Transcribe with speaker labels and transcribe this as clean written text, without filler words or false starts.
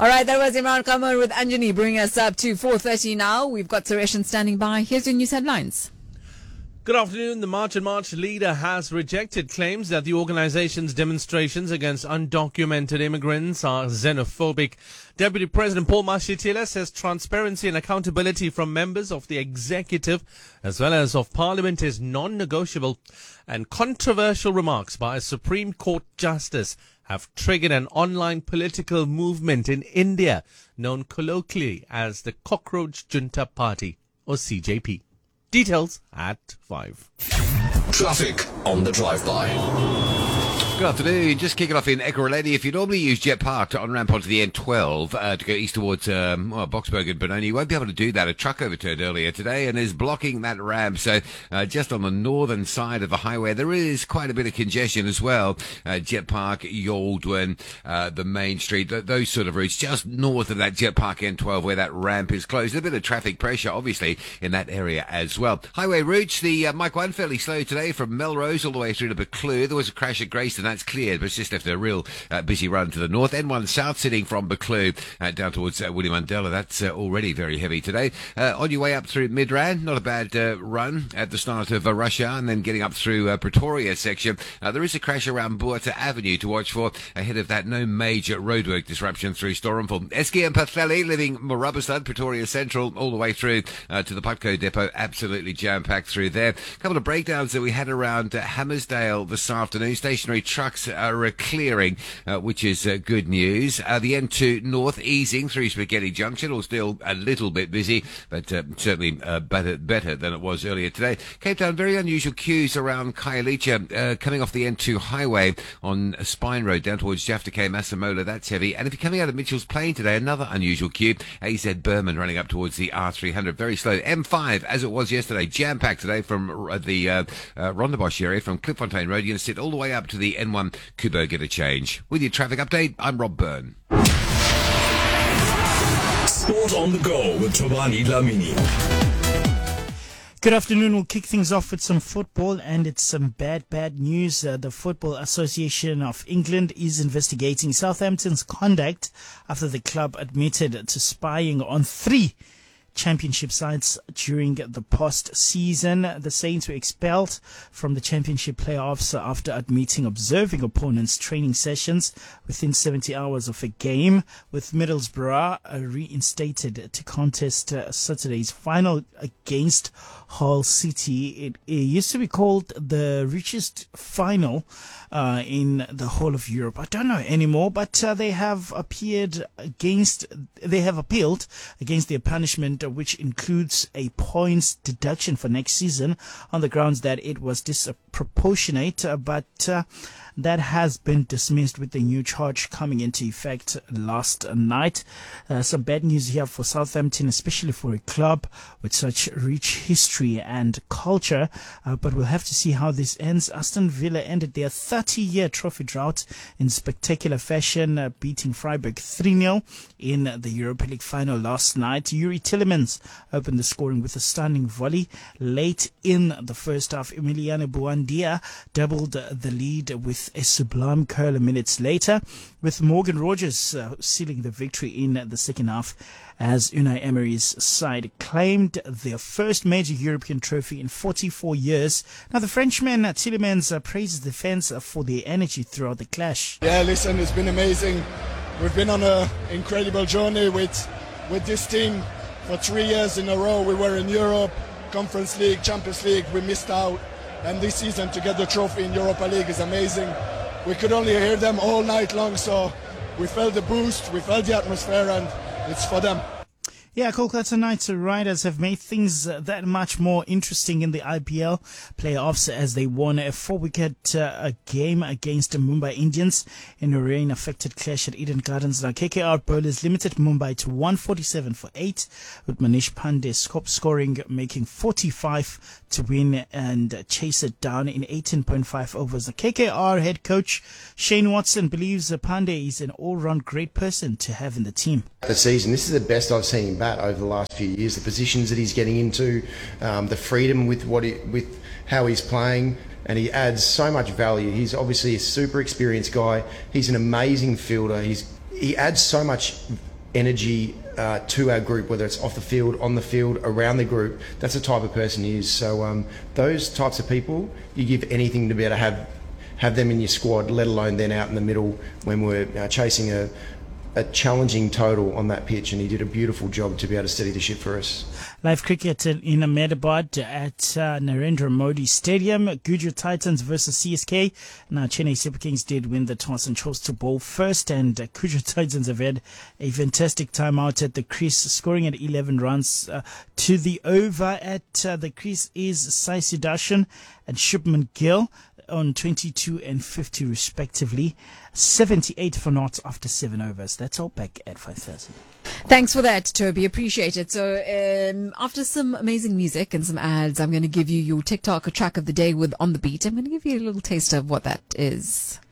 Speaker 1: All right, that was Imran Qamar with Anjani, bringing us up to 4:30 now. We've got Sureshan standing by. Here's your news headlines.
Speaker 2: Good afternoon. The March and March leader has rejected claims that the organization's demonstrations against undocumented immigrants are xenophobic. Deputy President Paul Mashatile says transparency and accountability from members of the executive as well as of parliament is non-negotiable. And controversial remarks by a Supreme Court justice have triggered an online political movement in India known colloquially as the Cockroach Junta Party, or CJP. Details at 5.
Speaker 3: Traffic on the drive-by.
Speaker 4: Good afternoon. Just kicking off in Ekurhuleni. If you normally use Jet Park to on-ramp onto the N12 to go east towards Boxburg and Benoni, you won't be able to do that. A truck overturned earlier today and is blocking that ramp. So just on the northern side of the highway, there is quite a bit of congestion as well. Jet Park, Yaldwyn, the Main Street, those sort of routes just north of that Jet Park N12 where that ramp is closed. A bit of traffic pressure, obviously, in that area as well. Highway routes, the Mike 1 fairly slow today from Melrose all the way through to Buccleuch. There was a crash at Grayston. That's cleared, but it's just after a real busy run to the north. N1 south sitting from Buccleuch down towards William Mandela. That's already very heavy today. On your way up through Midrand, not a bad run at the start of Russia, and then getting up through Pretoria section. There is a crash around Buerta Avenue to watch for. Ahead of that, no major roadwork disruption through Storenville. Eski and Pwllheli leaving Morabastad, Pretoria Central, all the way through to the Putco depot. Absolutely jam-packed through there. A couple of breakdowns that we had around Hammersdale this afternoon. Stationary trucks are clearing, which is good news. The N2 North easing through Spaghetti Junction, or still a little bit busy, but certainly better than it was earlier today. Cape Town, very unusual queues around Khayelitsha, coming off the N2 highway on Spine Road down towards Jaftake, Masemola. That's heavy. And if you're coming out of Mitchell's Plain today, another unusual queue. AZ Berman running up towards the R300, very slow. M5, as it was yesterday, jam-packed today from the Rondebosch area, from Klipfontein Road. You're going to sit all the way up to the N1 Kubo, get a change. With your traffic update, I'm Rob Byrne.
Speaker 3: Sport on the go with Tobani Dlamini.
Speaker 5: Good afternoon. We'll kick things off with some football, and it's some bad news. The Football Association of England is investigating Southampton's conduct after the club admitted to spying on 3 Championship sides during the past season. The Saints were expelled from the Championship playoffs after admitting observing opponents' training sessions within 70 hours of a game, with Middlesbrough reinstated to contest Saturday's final against Hull City. It used to be called the richest final in the whole of Europe. I don't know anymore, but they have appealed against their punishment, which includes a points deduction for next season on the grounds that it was disproportionate, but that has been dismissed with the new charge coming into effect last night. Some bad news here for Southampton, especially for a club with such rich history and culture, but we'll have to see how this ends. Aston Villa ended their 30-year trophy drought in spectacular fashion, beating Freiburg 3-0 in the Europa League final last night. Yuri Tillemans opened the scoring with a stunning volley late in the first half. Emiliano Buendia doubled the lead with a sublime curler minutes later, with Morgan Rogers sealing the victory in the second half as Unai Emery's side claimed their first major European trophy in 44 years. Now, the Frenchman Tillemans praises the fans for their energy throughout the clash.
Speaker 6: Yeah, listen, it's been amazing. We've been on an incredible journey with this team for 3 years in a row. We were in Europe, Conference League, Champions League. We missed out. And this season to get the trophy in Europa League is amazing. We could only hear them all night long, so we felt the boost, we felt the atmosphere, and it's for them.
Speaker 5: Yeah, Kolkata Knight Riders have made things that much more interesting in the IPL playoffs as they won a 4-wicket game against the Mumbai Indians in a rain-affected clash at Eden Gardens. Now, KKR bowlers limited Mumbai to 147 for 8, with Manish Pandey scoring, making 45 to win and chase it down in 18.5 overs. The KKR head coach Shane Watson believes Pandey is an all-round great person to have in the team.
Speaker 7: The season, this is the best I've seen him bat over the last few years. The positions that he's getting into, the freedom with how he's playing, and he adds so much value. He's obviously a super experienced guy. He's an amazing fielder. He adds so much energy to our group, whether it's off the field, on the field, around the group. That's the type of person he is. So those types of people, you give anything to be able to have them in your squad, let alone then out in the middle when we're chasing a challenging total on that pitch, and he did a beautiful job to be able to steady the ship for us.
Speaker 5: Live cricket in Ahmedabad at Narendra Modi Stadium. Gujarat Titans versus CSK. Now, Chennai Super Kings did win the toss and chose to bowl first, and Gujarat Titans have had a fantastic time out at the crease, scoring at 11 runs to the over. At the crease is Sai Sudarshan and Shubman Gill on 22 and 50 respectively. 78 for naught after 7 overs. That's all back at 5:30.
Speaker 1: Thanks for that, Toby. Appreciate it. So, after some amazing music and some ads, I'm going to give you your TikTok track of the day with On the Beat. I'm going to give you a little taste of what that is.